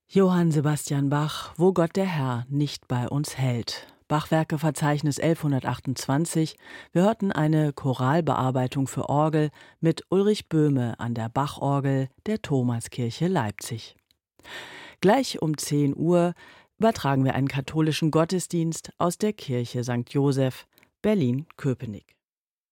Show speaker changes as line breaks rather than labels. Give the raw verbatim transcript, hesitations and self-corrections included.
Johann Sebastian Bach, Wo Gott der Herr nicht bei uns hält. Bachwerkeverzeichnis elfhundertachtundzwanzig. Wir hörten eine Choralbearbeitung für Orgel mit Ulrich Böhme an der Bachorgel der Thomaskirche Leipzig. Gleich um zehn Uhr übertragen wir einen katholischen Gottesdienst aus der Kirche Sankt Joseph, Berlin-Köpenick.